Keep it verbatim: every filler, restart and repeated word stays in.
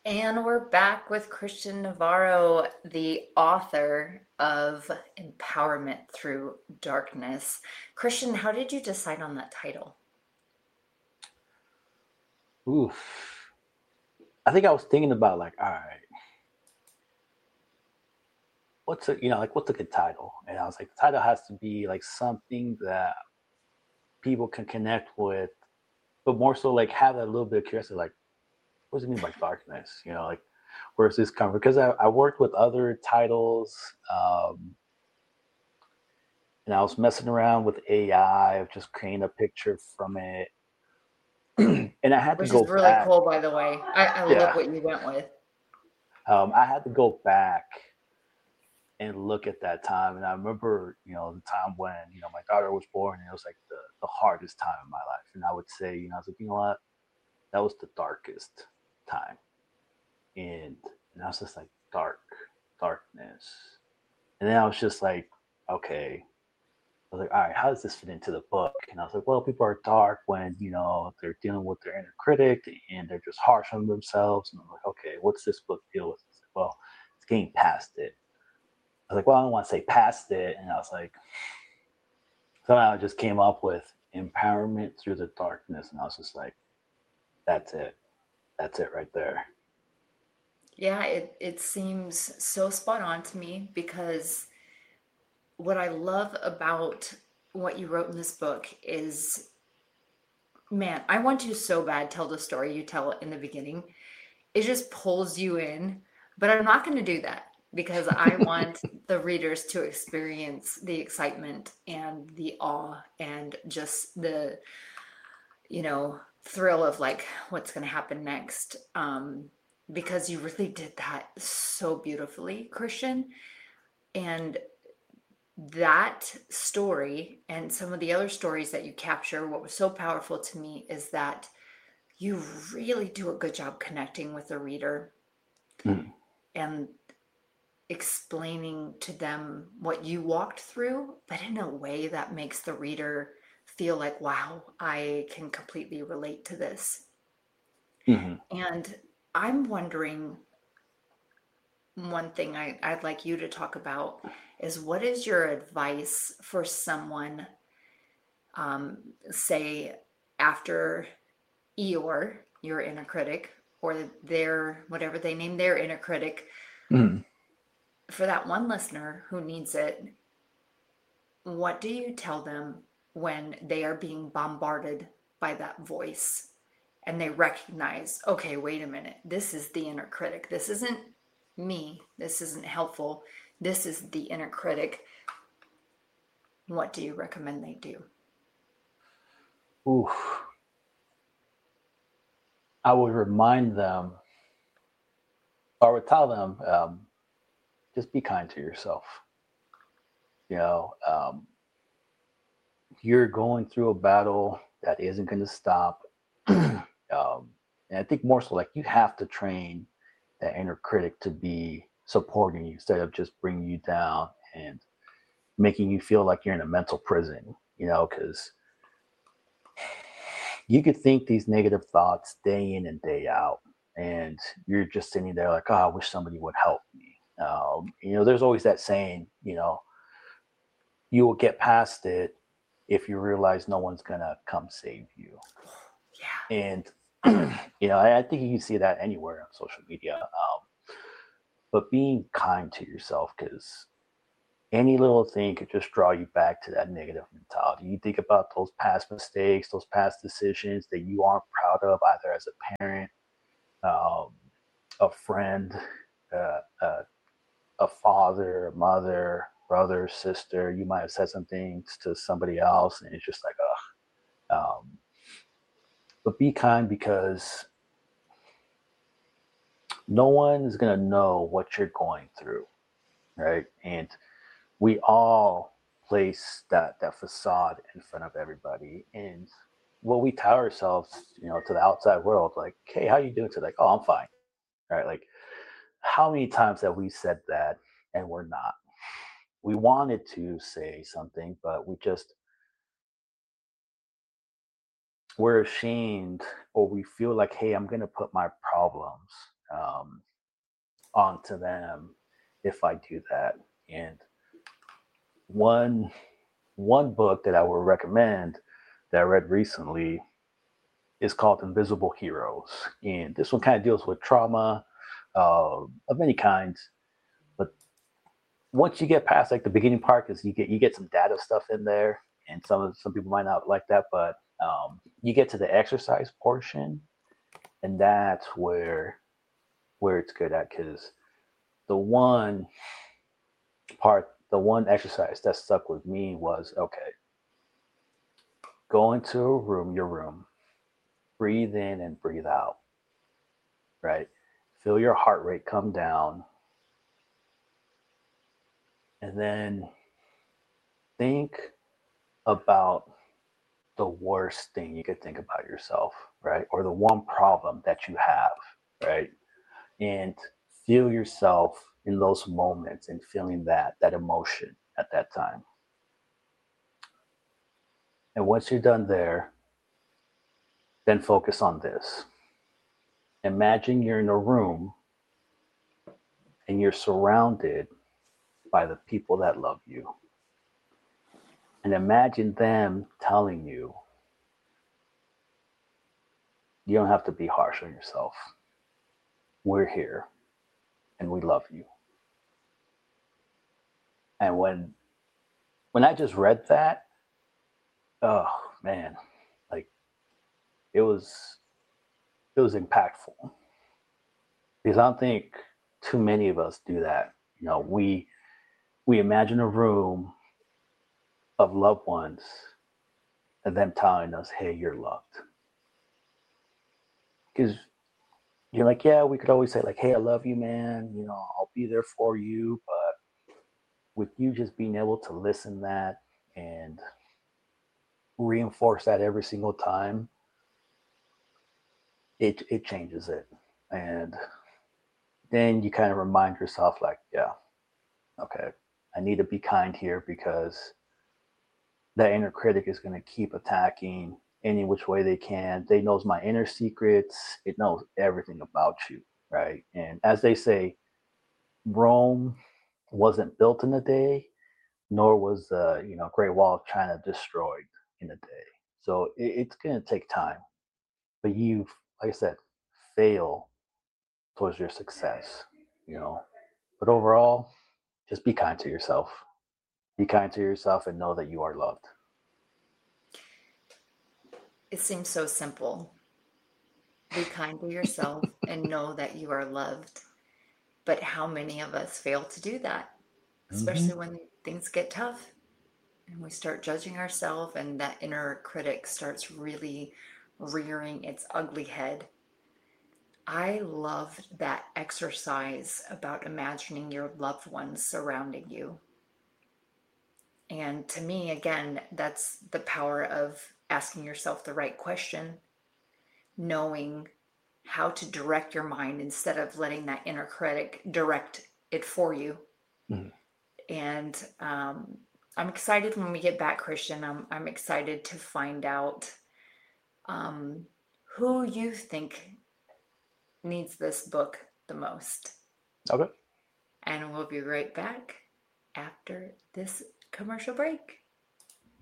And we're back with Christian Navarro, the author of Empowerment Through Darkness. Christian, how did you decide on that title? Oof. I think I was thinking about like, all right, what's a you know like what's a good title? And I was like, the title has to be like something that people can connect with, but more so like have that little bit of curiosity, like, what does it mean by darkness? You know, like where's this come from? Because I, I worked with other titles, um, and I was messing around with A I of just creating a picture from it, and I had to Which is go really back. cool, by the way. I, I love Yeah, what you went with. um, I had to go back and look at that time. And I remember, you know, the time when, you know, my daughter was born and it was like the, the hardest time in my life. And I would say, you know, I was like, you know what? That was the darkest time. And, and I was just like, dark, darkness. And then I was just like, okay. I was like, all right, how does this fit into the book? And I was like, well, people are dark when, you know, they're dealing with their inner critic and they're just harsh on themselves. And I'm like, okay, what's this book deal with? Like, well, it's getting past it. I was like, well, I don't want to say past it. And I was like, somehow I just came up with empowerment through the darkness. And I was just like, that's it. That's it right there. Yeah, it, it seems so spot on to me because what I love about what you wrote in this book is, man, I want to so bad tell the story you tell in the beginning. It just pulls you in, but I'm not going to do that because I want the readers to experience the excitement and the awe and just the, you know, thrill of like what's going to happen next. Um, because you really did that so beautifully, Christian. And that story and some of the other stories that you capture, what was so powerful to me is that you really do a good job connecting with the reader Mm. and explaining to them what you walked through, but in a way that makes the reader feel like, wow, I can completely relate to this. Mm-hmm. And I'm wondering, one thing I, I'd like you to talk about is what is your advice for someone, um, say, after Eeyore, your inner critic, or their, whatever they name their inner critic, Mm. for that one listener who needs it, what do you tell them when they are being bombarded by that voice and they recognize, okay, wait a minute, this is the inner critic. This isn't me. This isn't helpful. This is the inner critic. What do you recommend they do? Oof. I would remind them, or I would tell them, um, just be kind to yourself. You know, um, you're going through a battle that isn't going to stop. um, and I think more so like you have to train that inner critic to be supporting you instead of just bringing you down and making you feel like you're in a mental prison, you know, because you could think these negative thoughts day in and day out. And you're just sitting there like, oh, I wish somebody would help me. Um, you know, there's always that saying, you know, you will get past it if you realize no one's going to come save you. Yeah. And you know, I, I think you can see that anywhere on social media. Um, but being kind to yourself, because any little thing could just draw you back to that negative mentality. You think about those past mistakes, those past decisions that you aren't proud of, either as a parent, um, a friend, uh, uh, a father, a mother, brother, sister. You might have said some things to somebody else, and it's just like, ugh. Um, but be kind because no one is going to know what you're going through, right? And we all place that that facade in front of everybody, and what we tell ourselves, you know, to the outside world, like, hey, how you doing today? Like, oh, I'm fine, right? Like, how many times have we said that and we're not? We wanted to say something, but we just we're ashamed, or we feel like, hey, I'm gonna put my problems um, onto them if I do that. And one one book that I would recommend that I read recently is called Invisible Heroes, and this one kind of deals with trauma uh, of many kinds. But once you get past like the beginning part, because you get you get some data stuff in there, and some of some people might not like that, but um, you get to the exercise portion, and that's where where it's good at. Because the one part, the one exercise that stuck with me was okay, go into a room, your room, breathe in and breathe out, right? Feel your heart rate come down, and then think about the worst thing you could think about yourself, right? Or the one problem that you have, right? And feel yourself in those moments and feeling that that emotion at that time. And once you're done there, then focus on this. Imagine you're in a room and you're surrounded by the people that love you. And imagine them telling you, you don't have to be harsh on yourself. We're here and we love you. And when when I just read that, oh man, like it was it was impactful because I don't think too many of us do that. You know, we we imagine a room of loved ones and them telling us, "Hey, you're loved." Because you're like, yeah, we could always say like, "Hey, I love you, man. You know, I'll be there for you." But with you just being able to listen that and reinforce that every single time, it it changes it. And then you kind of remind yourself like, yeah, okay, I need to be kind here because that inner critic is going to keep attacking any which way they can. They knows my inner secrets. It knows everything about you, right? And as they say, Rome wasn't built in a day, nor was the you know Great Wall of China destroyed in a day. So it, it's going to take time. But you, like I said, fail towards your success. You know, but overall, just be kind to yourself. Be kind to yourself and know that you are loved. It seems so simple. Be kind to yourself and know that you are loved. But how many of us fail to do that, Mm-hmm. especially when things get tough and we start judging ourselves and that inner critic starts really rearing its ugly head? I loved that exercise about imagining your loved ones surrounding you. And to me, again, that's the power of asking yourself the right question, knowing how to direct your mind instead of letting that inner critic direct it for you. Mm-hmm. And um, I'm excited when we get back, Christian. I'm, I'm excited to find out um, who you think needs this book the most. Okay. And we'll be right back after this commercial break.